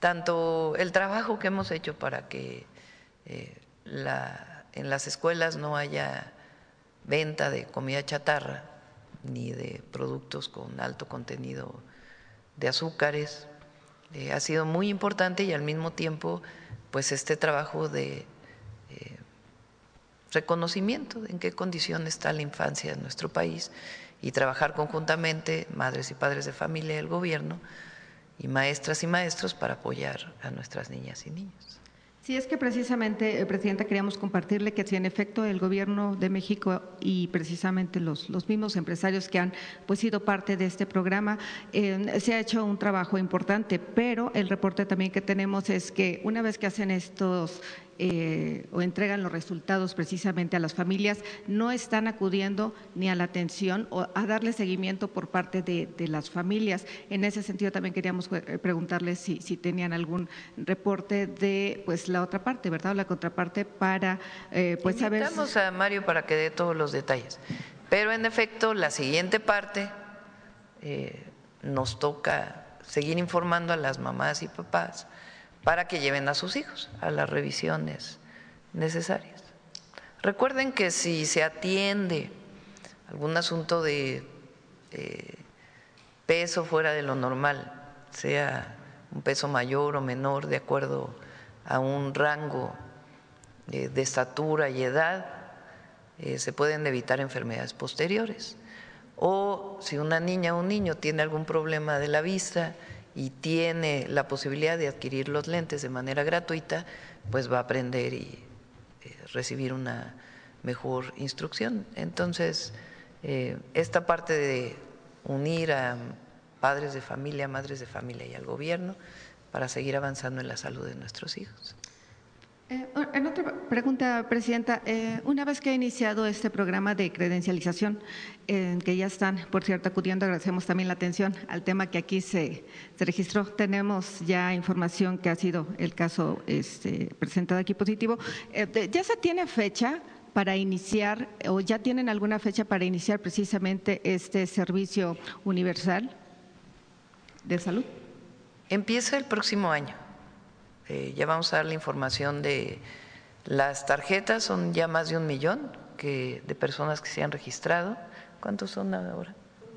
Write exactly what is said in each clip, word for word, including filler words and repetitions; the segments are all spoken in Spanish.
tanto el trabajo que hemos hecho para que eh, la, en las escuelas no haya venta de comida chatarra ni de productos con alto contenido de azúcares, eh, ha sido muy importante, y al mismo tiempo pues este trabajo de eh, reconocimiento de en qué condición está la infancia en nuestro país, y trabajar conjuntamente madres y padres de familia y el gobierno y maestras y maestros para apoyar a nuestras niñas y niños. Sí, es que precisamente, eh, Presidenta, queríamos compartirle que si en efecto el Gobierno de México y precisamente los, los mismos empresarios que han pues sido parte de este programa, eh, se ha hecho un trabajo importante, pero el reporte también que tenemos es que una vez que hacen estos Eh, o entregan los resultados precisamente a las familias, no están acudiendo ni a la atención o a darle seguimiento por parte de, de las familias. En ese sentido también queríamos preguntarles si, si tenían algún reporte de pues la otra parte, ¿verdad? O la contraparte para eh, pues saber. Invitamos a Mario para que dé todos los detalles, pero en efecto la siguiente parte eh, nos toca seguir informando a las mamás y papás para que lleven a sus hijos a las revisiones necesarias. Recuerden que si se atiende algún asunto de eh, peso fuera de lo normal, sea un peso mayor o menor de acuerdo a un rango eh, de estatura y edad, eh, se pueden evitar enfermedades posteriores. O si una niña o un niño tiene algún problema de la vista y tiene la posibilidad de adquirir los lentes de manera gratuita, pues va a aprender y eh, recibir una mejor instrucción. Entonces, eh, esta parte de unir a padres de familia, madres de familia y al gobierno para seguir avanzando en la salud de nuestros hijos. Eh, en otra pregunta, Presidenta, eh, una vez que ha iniciado este programa de credencialización, eh, que ya están, por cierto, acudiendo, agradecemos también la atención al tema que aquí se, se registró. Tenemos ya información que ha sido el caso este, presentado aquí positivo. Eh, de, ¿Ya se tiene fecha para iniciar o ya tienen alguna fecha para iniciar precisamente este servicio universal de salud? Empieza el próximo año. Eh, ya vamos a dar la información de las tarjetas, son ya más de un millón que, de personas que se han registrado. ¿Cuántos son ahora?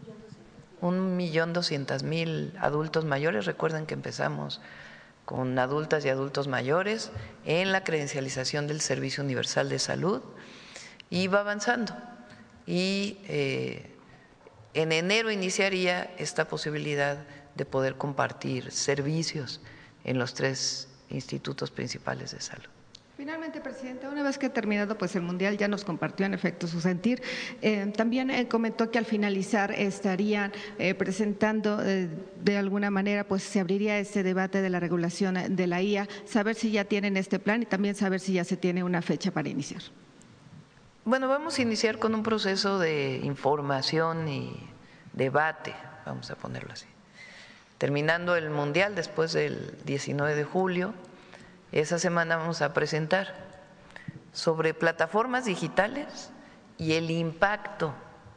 Un millón doscientas mil adultos mayores. Recuerden que empezamos con adultas y adultos mayores en la credencialización del Servicio Universal de Salud, y va avanzando. Y eh, en enero iniciaría esta posibilidad de poder compartir servicios en los tres institutos principales de salud. Finalmente, Presidenta, una vez que ha terminado pues el Mundial, ya nos compartió en efecto su sentir. Eh, también eh, comentó que al finalizar estarían eh, presentando eh, de alguna manera, pues se abriría este debate de la regulación de la I A, saber si ya tienen este plan y también saber si ya se tiene una fecha para iniciar. Bueno, vamos a iniciar con un proceso de información y debate, vamos a ponerlo así. Terminando el Mundial, después del diecinueve de julio, esa semana vamos a presentar sobre plataformas digitales y el impacto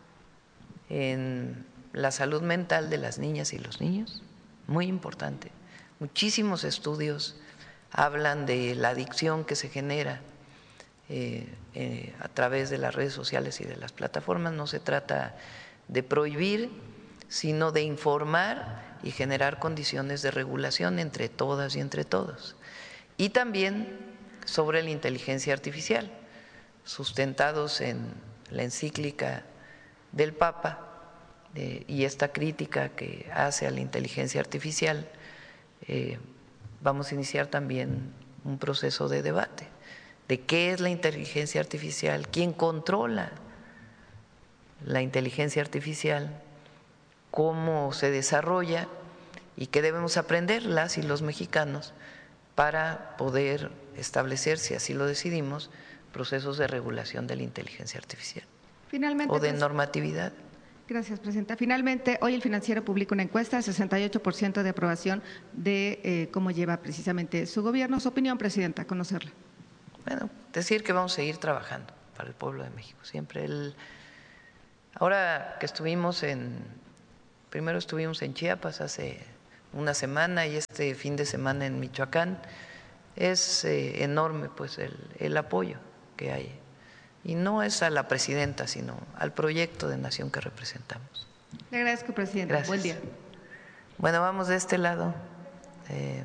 en la salud mental de las niñas y los niños, muy importante. Muchísimos estudios hablan de la adicción que se genera eh, eh, a través de las redes sociales y de las plataformas. No se trata de prohibir, sino de informar y generar condiciones de regulación entre todas y entre todos. Y también sobre la inteligencia artificial, sustentados en la encíclica del Papa eh, y esta crítica que hace a la inteligencia artificial. Eh, vamos a iniciar también un proceso de debate de qué es la inteligencia artificial, quién controla la inteligencia artificial, cómo se desarrolla y qué debemos aprender las y los mexicanos para poder establecer, si así lo decidimos, procesos de regulación de la inteligencia artificial. Finalmente, o de normatividad. Gracias, Presidenta. Finalmente, hoy el Financiero publica una encuesta, sesenta y ocho por ciento de aprobación de eh, cómo lleva precisamente su gobierno. Su opinión, Presidenta, conocerla. Bueno, decir que vamos a seguir trabajando para el pueblo de México. Siempre el… Ahora que estuvimos en… Primero estuvimos en Chiapas hace una semana y este fin de semana en Michoacán, es eh, enorme pues el, el apoyo que hay. Y no es a la presidenta, sino al proyecto de nación que representamos. Le agradezco, presidenta. Gracias. Buen día. Bueno, vamos de este lado. Eh,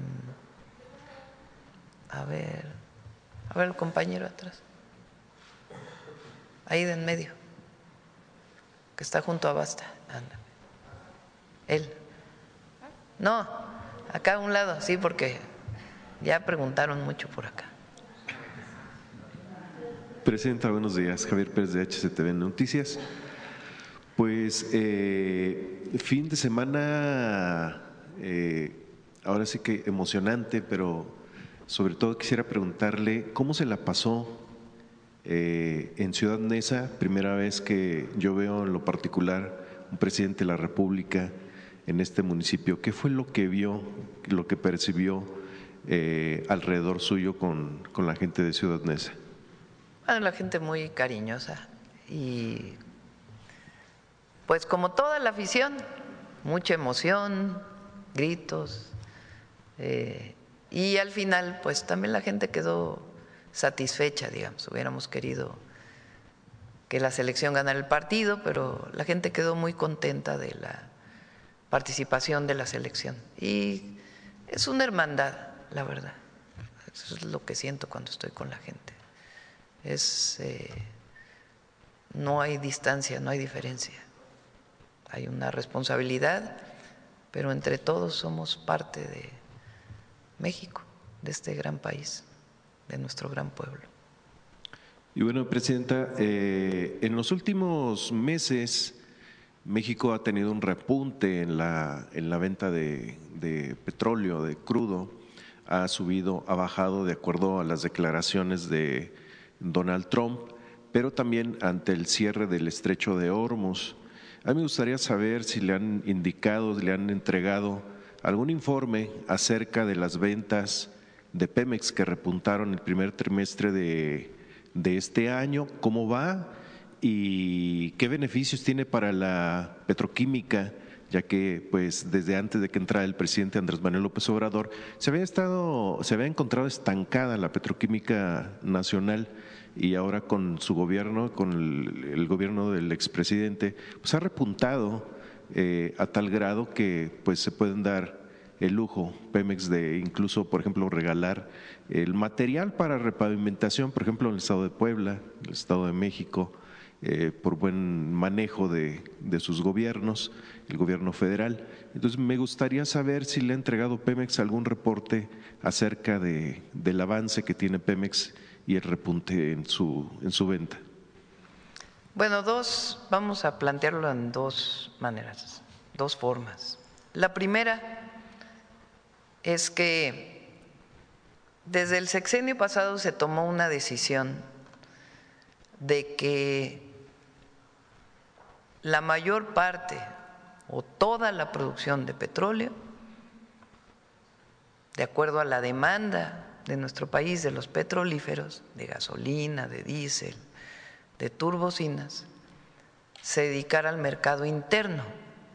a ver, a ver el compañero atrás. Ahí de en medio, que está junto a Basta. Anda. Él. No, acá a un lado, sí, porque ya preguntaron mucho por acá. Presidenta, buenos días. Javier Pérez de H C T V Noticias. Pues eh, fin de semana, eh, ahora sí que emocionante, pero sobre todo quisiera preguntarle cómo se la pasó eh, en Ciudad Neza, primera vez que yo veo en lo particular un presidente de la República en este municipio. ¿Qué fue lo que vio, lo que percibió eh, alrededor suyo con, con la gente de Ciudad Neza? Bueno, la gente muy cariñosa y pues como toda la afición, mucha emoción, gritos eh, y al final pues también la gente quedó satisfecha, digamos. Hubiéramos querido que la selección ganara el partido, pero la gente quedó muy contenta de la participación de la selección y es una hermandad, la verdad. Eso es lo que siento cuando estoy con la gente. Es, eh, no hay distancia, no hay diferencia. Hay una responsabilidad, pero entre todos somos parte de México, de este gran país, de nuestro gran pueblo. Y bueno, Presidenta, eh, en los últimos meses México ha tenido un repunte en la, en la venta de, de petróleo, de crudo. Ha subido, ha bajado de acuerdo a las declaraciones de Donald Trump, pero también ante el cierre del estrecho de Hormuz. A mí me gustaría saber si le han indicado, le han entregado algún informe acerca de las ventas de Pemex que repuntaron el primer trimestre de, de este año, cómo va y qué beneficios tiene para la petroquímica, ya que pues desde antes de que entrara el presidente Andrés Manuel López Obrador se había estado, se había encontrado estancada la petroquímica nacional y ahora con su gobierno, con el, el gobierno del expresidente, pues ha repuntado eh, a tal grado que pues se pueden dar el lujo Pemex de incluso, por ejemplo, regalar el material para repavimentación, por ejemplo, en el estado de Puebla, en el estado de México, eh, por buen manejo de, de sus gobiernos, el gobierno federal. Entonces me gustaría saber si le ha entregado Pemex algún reporte acerca de, del avance que tiene Pemex y el repunte en su, en su venta. Bueno, dos, vamos a plantearlo en dos maneras, dos formas. La primera es que desde el sexenio pasado se tomó una decisión de que la mayor parte o toda la producción de petróleo, de acuerdo a la demanda de nuestro país, de los petrolíferos, de gasolina, de diésel, de turbocinas, se dedicara al mercado interno.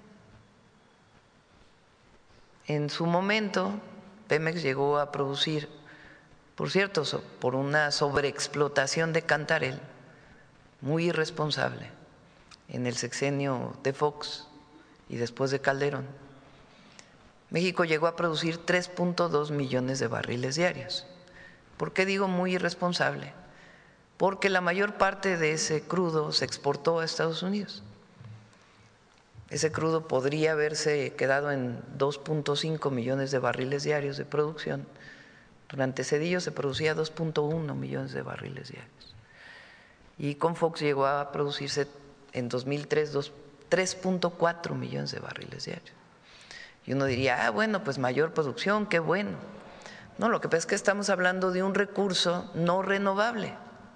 En su momento, Pemex llegó a producir, por cierto, por una sobreexplotación de Cantarell, muy irresponsable, en el sexenio de Fox y después de Calderón, México llegó a producir tres punto dos millones de barriles diarios. ¿Por qué digo muy irresponsable? Porque la mayor parte de ese crudo se exportó a Estados Unidos. Ese crudo podría haberse quedado en dos punto cinco millones de barriles diarios de producción. Durante Cedillo se producía dos punto uno millones de barriles diarios. Y con Fox llegó a producirse en dos mil tres tres punto cuatro millones de barriles diarios. Y uno diría, ah, bueno, pues mayor producción, qué bueno. No, lo que pasa es que estamos hablando de un recurso no renovable.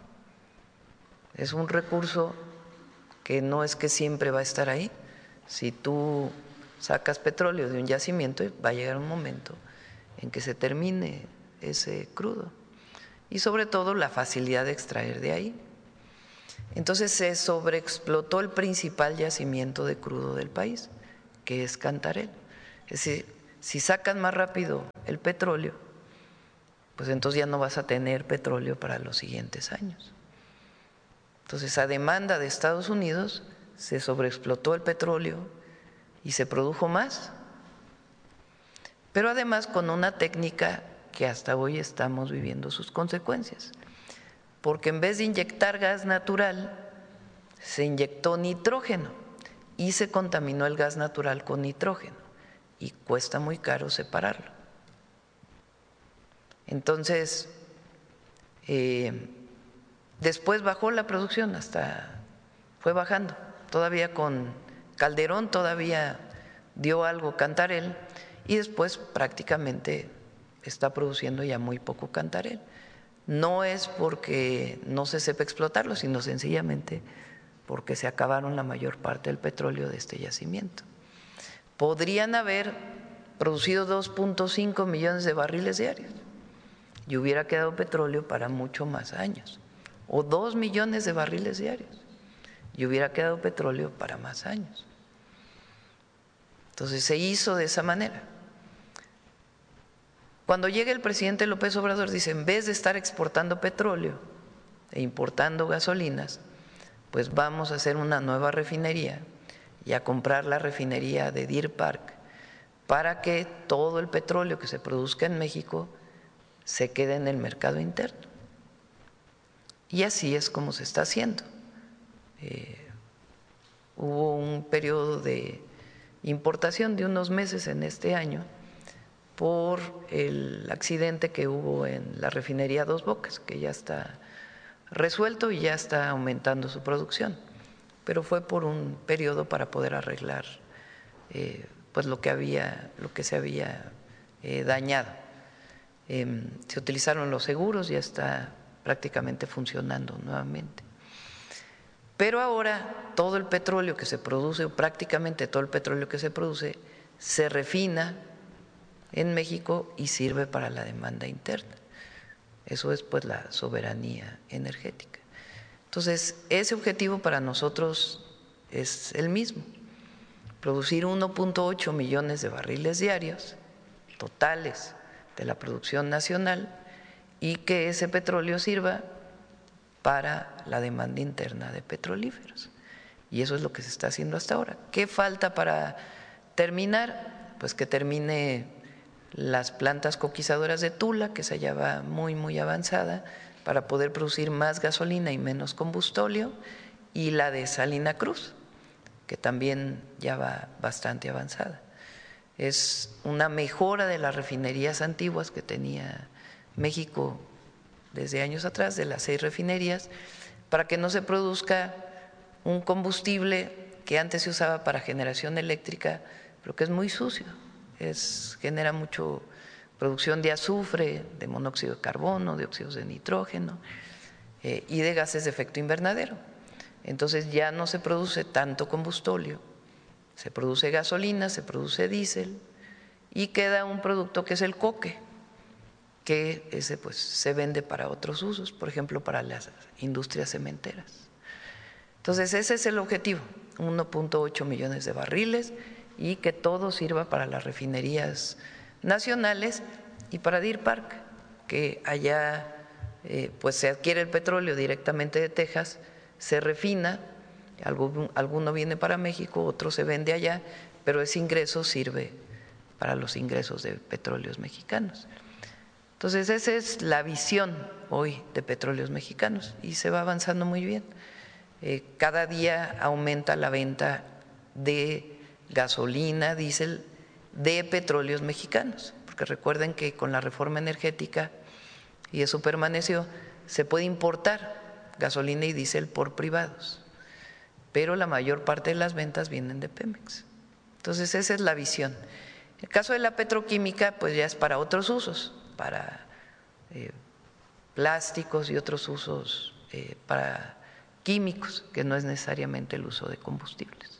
Es un recurso que no es que siempre va a estar ahí. Si tú sacas petróleo de un yacimiento, va a llegar un momento en que se termine ese crudo. Y sobre todo la facilidad de extraer de ahí. Entonces se sobreexplotó el principal yacimiento de crudo del país, que es Cantarell. Es decir, Si sacan más rápido el petróleo, pues entonces ya no vas a tener petróleo para los siguientes años. Entonces, a demanda de Estados Unidos se sobreexplotó el petróleo y se produjo más, pero además con una técnica que hasta hoy estamos viviendo sus consecuencias, porque en vez de inyectar gas natural, se inyectó nitrógeno y se contaminó el gas natural con nitrógeno y cuesta muy caro separarlo. Entonces, eh, después bajó la producción, hasta fue bajando, todavía con Calderón todavía dio algo Cantarell y después prácticamente está produciendo ya muy poco Cantarell. No es porque no se sepa explotarlo, sino sencillamente porque se acabaron la mayor parte del petróleo de este yacimiento. Podrían haber producido dos punto cinco millones de barriles diarios y hubiera quedado petróleo para mucho más años, o dos millones de barriles diarios y hubiera quedado petróleo para más años. Entonces se hizo de esa manera. Cuando llega el presidente López Obrador, dice, en vez de estar exportando petróleo e importando gasolinas, pues vamos a hacer una nueva refinería y a comprar la refinería de Deer Park para que todo el petróleo que se produzca en México se quede en el mercado interno. Y así es como se está haciendo. Eh, hubo un periodo de importación de unos meses en este año por el accidente que hubo en la refinería Dos Bocas, que ya está resuelto y ya está aumentando su producción, pero fue por un periodo para poder arreglar eh, pues lo que había, lo que se había eh, dañado. Eh, se utilizaron los seguros, ya está prácticamente funcionando nuevamente. Pero ahora todo el petróleo que se produce, o prácticamente todo el petróleo que se produce, se refina en México y sirve para la demanda interna. Eso es pues la soberanía energética. Entonces, ese objetivo para nosotros es el mismo, producir uno punto ocho millones de barriles diarios totales de la producción nacional y que ese petróleo sirva para la demanda interna de petrolíferos. Y eso es lo que se está haciendo hasta ahora. ¿Qué falta para terminar? Pues que termine las plantas coquizadoras de Tula, que se hallaba muy, muy avanzada, para poder producir más gasolina y menos combustóleo, y la de Salina Cruz, que también ya va bastante avanzada. Es una mejora de las refinerías antiguas que tenía México desde años atrás, de las seis refinerías, para que no se produzca un combustible que antes se usaba para generación eléctrica, pero que es muy sucio. Es, genera mucho producción de azufre, de monóxido de carbono, de óxidos de nitrógeno eh, y de gases de efecto invernadero. Entonces ya no se produce tanto combustóleo, se produce gasolina, se produce diésel y queda un producto que es el coque, que ese pues se vende para otros usos, por ejemplo para las industrias cementeras. Entonces ese es el objetivo, uno punto ocho millones de barriles y que todo sirva para las refinerías nacionales y para Deer Park, que allá eh, pues se adquiere el petróleo directamente de Texas, se refina, alguno, alguno viene para México, otro se vende allá, pero ese ingreso sirve para los ingresos de petróleos mexicanos. Entonces esa es la visión hoy de Petróleos Mexicanos y se va avanzando muy bien. Eh, cada día aumenta la venta de gasolina, diésel, de petróleos mexicanos, porque recuerden que con la reforma energética, y eso permaneció, se puede importar gasolina y diésel por privados, pero la mayor parte de las ventas vienen de Pemex. Entonces esa es la visión. El caso de la petroquímica pues ya es para otros usos, para eh, plásticos y otros usos eh, para químicos, que no es necesariamente el uso de combustibles.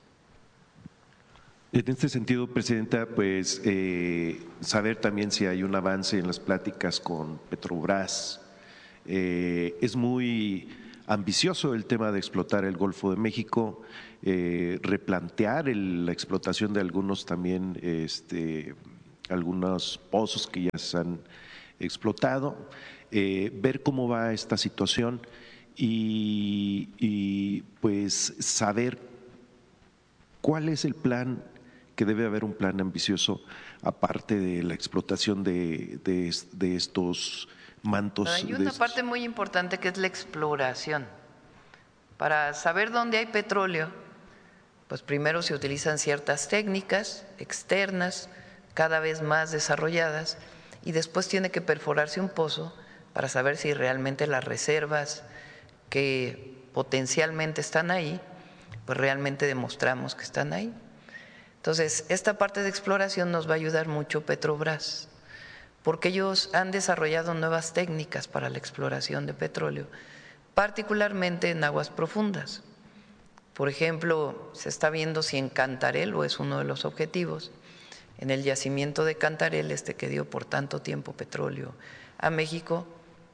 En este sentido, Presidenta, pues eh, saber también si hay un avance en las pláticas con Petrobras. Eh, es muy ambicioso el tema de explotar el Golfo de México, eh, replantear el, la explotación de algunos también este, algunos pozos que ya se han explotado, eh, ver cómo va esta situación y, y pues saber cuál es el plan, que debe haber un plan ambicioso aparte de la explotación de, de, de estos mantos. Hay una de parte muy importante que es la exploración. Para saber dónde hay petróleo, pues primero se utilizan ciertas técnicas externas, cada vez más desarrolladas, y después tiene que perforarse un pozo para saber si realmente las reservas que potencialmente están ahí, pues realmente demostramos que están ahí. Entonces, esta parte de exploración nos va a ayudar mucho Petrobras, porque ellos han desarrollado nuevas técnicas para la exploración de petróleo, particularmente en aguas profundas. Por ejemplo, se está viendo si en Cantarell, o es uno de los objetivos, en el yacimiento de Cantarell, este que dio por tanto tiempo petróleo a México,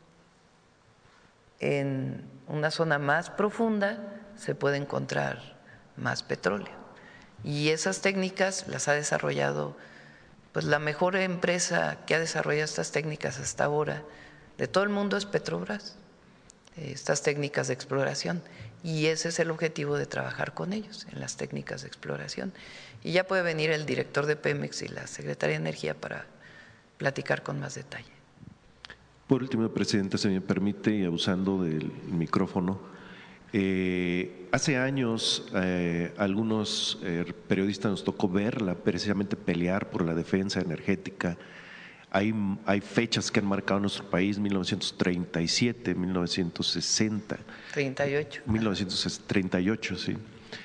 en una zona más profunda se puede encontrar más petróleo. Y esas técnicas las ha desarrollado pues la mejor empresa que ha desarrollado estas técnicas hasta ahora de todo el mundo es Petrobras, estas técnicas de exploración, y ese es el objetivo de trabajar con ellos en las técnicas de exploración. Y ya puede venir el director de Pemex y la secretaria de Energía para platicar con más detalle. Por último, Presidenta, se me permite, y abusando del micrófono, eh, hace años eh, algunos eh, periodistas nos tocó verla, precisamente pelear por la defensa energética. Hay, hay fechas que han marcado nuestro país, mil novecientos treinta y siete, mil novecientos sesenta. treinta y ocho. mil novecientos treinta y ocho, sí.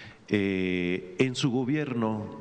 Eh, en su gobierno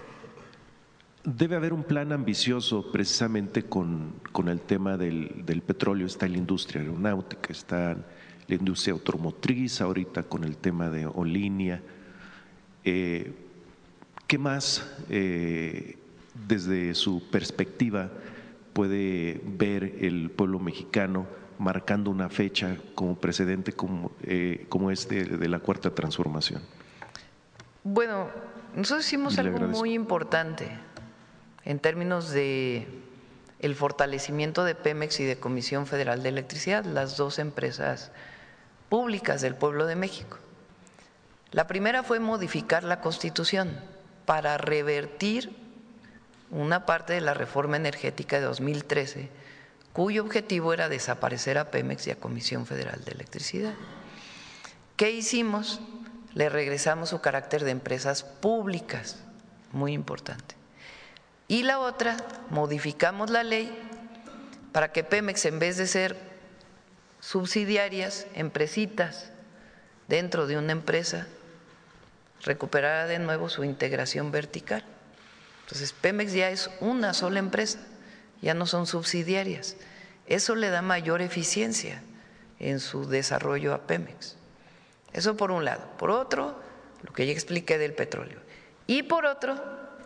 debe haber un plan ambicioso precisamente con, con el tema del, del petróleo. Está la industria aeronáutica, está la industria automotriz, ahorita con el tema de Olinia. Eh, ¿Qué más, eh, desde su perspectiva, puede ver el pueblo mexicano marcando una fecha como precedente como, eh, como este de la Cuarta Transformación? Bueno, nosotros hicimos algo agradezco. muy importante en términos de el fortalecimiento de Pemex y de Comisión Federal de Electricidad, las dos empresas públicas del pueblo de México. La primera fue modificar la Constitución para revertir una parte de la reforma energética de dos mil trece, cuyo objetivo era desaparecer a Pemex y a Comisión Federal de Electricidad. ¿Qué hicimos? Le regresamos su carácter de empresas públicas, muy importante. Y la otra, modificamos la ley para que Pemex, en vez de ser subsidiarias, empresitas dentro de una empresa, recuperara de nuevo su integración vertical. Entonces, Pemex ya es una sola empresa, ya no son subsidiarias. Eso le da mayor eficiencia en su desarrollo a Pemex. Eso por un lado. Por otro, lo que ya expliqué del petróleo. Y por otro,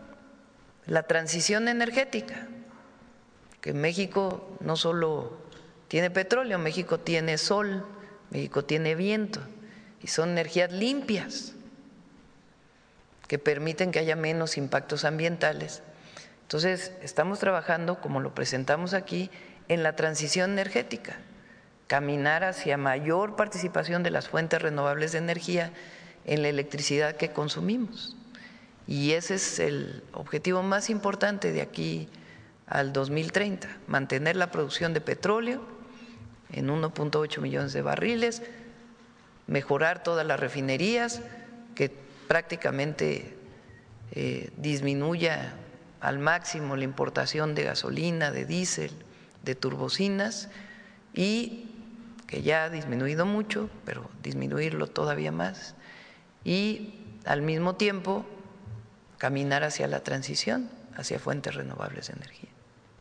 la transición energética, que México no solo tiene petróleo, México tiene sol, México tiene viento, y son energías limpias que permiten que haya menos impactos ambientales. Entonces, estamos trabajando, como lo presentamos aquí, en la transición energética, caminar hacia mayor participación de las fuentes renovables de energía en la electricidad que consumimos. Y ese es el objetivo más importante de aquí al dos mil treinta, mantener la producción de petróleo en uno punto ocho millones de barriles, mejorar todas las refinerías, que prácticamente eh, disminuya al máximo la importación de gasolina, de diésel, de turbocinas, y que ya ha disminuido mucho, pero disminuirlo todavía más, y al mismo tiempo caminar hacia la transición, hacia fuentes renovables de energía.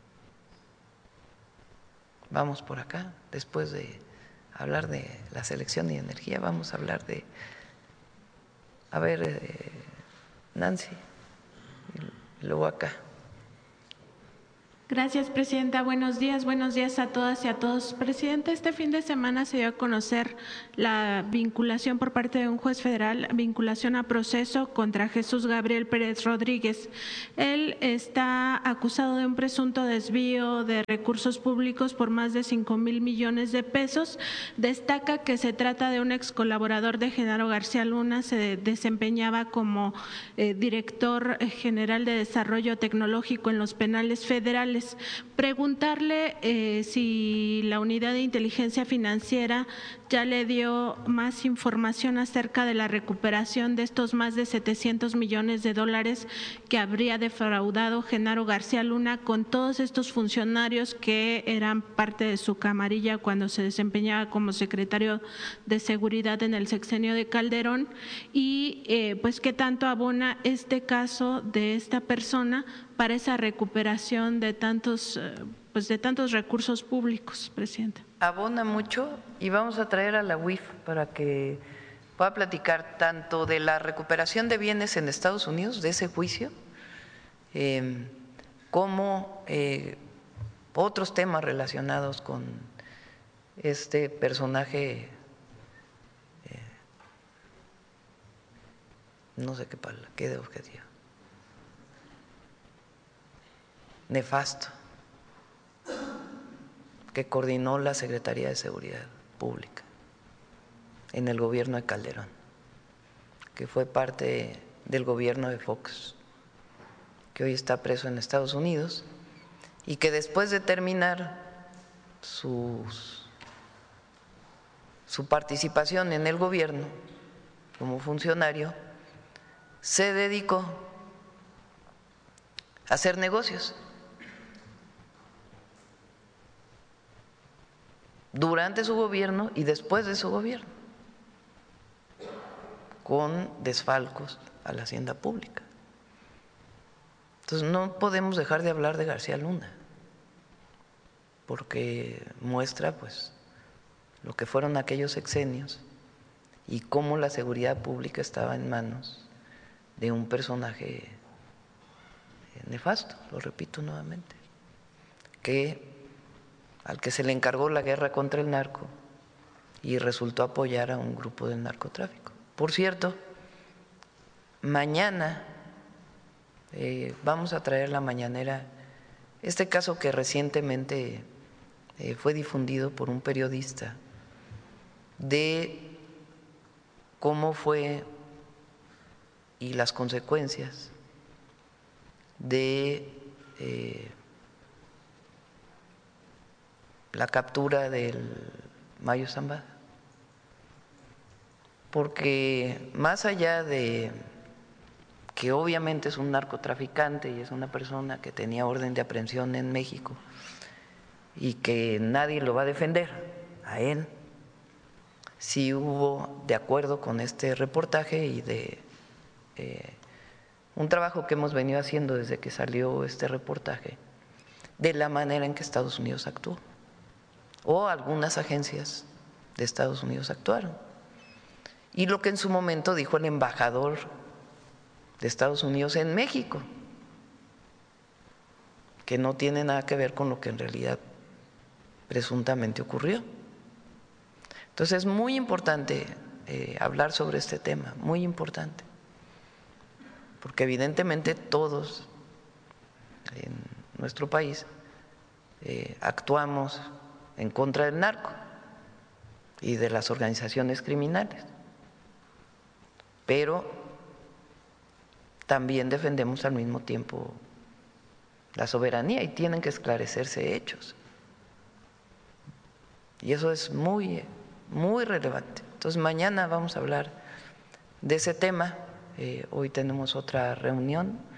Vamos por acá, después de hablar de la selección y energía, vamos a hablar de, a ver, eh, Nancy, y luego acá. Gracias, Presidenta. Buenos días, buenos días a todas y a todos. Presidenta, este fin de semana se dio a conocer la vinculación por parte de un juez federal, vinculación a proceso contra Jesús Gabriel Pérez Rodríguez. Él está acusado de un presunto desvío de recursos públicos por más de cinco mil millones de pesos. Destaca que se trata de un ex colaborador de Genaro García Luna, se desempeñaba como eh, director general de desarrollo tecnológico en los penales federales. Preguntarle eh, si la unidad de inteligencia financiera ya le dio más información acerca de la recuperación de estos más de setecientos millones de dólares que habría defraudado Genaro García Luna con todos estos funcionarios que eran parte de su camarilla cuando se desempeñaba como secretario de Seguridad en el sexenio de Calderón, y eh, pues qué tanto abona este caso de esta persona para esa recuperación de tantos, pues de tantos recursos públicos, Presidenta. Abona mucho, y vamos a traer a la U I F para que pueda platicar tanto de la recuperación de bienes en Estados Unidos, de ese juicio, eh, como eh, otros temas relacionados con este personaje, eh, no sé qué palabra, qué de objetivo. Nefasto, que coordinó la Secretaría de Seguridad Pública en el gobierno de Calderón, que fue parte del gobierno de Fox, que hoy está preso en Estados Unidos y que después de terminar sus, su participación en el gobierno como funcionario, se dedicó a hacer negocios. Durante su gobierno y después de su gobierno, con desfalcos a la hacienda pública. Entonces no podemos dejar de hablar de García Luna, porque muestra pues lo que fueron aquellos sexenios y cómo la seguridad pública estaba en manos de un personaje nefasto, lo repito nuevamente, que al que se le encargó la guerra contra el narco y resultó apoyar a un grupo del narcotráfico. Por cierto, mañana eh, vamos a traer la mañanera este caso que recientemente eh, fue difundido por un periodista de cómo fue y las consecuencias de eh, la captura del Mayo Zambada, porque más allá de que obviamente es un narcotraficante y es una persona que tenía orden de aprehensión en México y que nadie lo va a defender a él, sí hubo, de acuerdo con este reportaje y de eh, un trabajo que hemos venido haciendo desde que salió este reportaje, de la manera en que Estados Unidos actuó, o algunas agencias de Estados Unidos actuaron. Y lo que en su momento dijo el embajador de Estados Unidos en México, que no tiene nada que ver con lo que en realidad presuntamente ocurrió. Entonces es muy importante eh, hablar sobre este tema, muy importante, porque evidentemente todos en nuestro país eh, actuamos en contra del narco y de las organizaciones criminales, pero también defendemos al mismo tiempo la soberanía y tienen que esclarecerse hechos. Y eso es muy, muy relevante. Entonces mañana vamos a hablar de ese tema. Eh, hoy tenemos otra reunión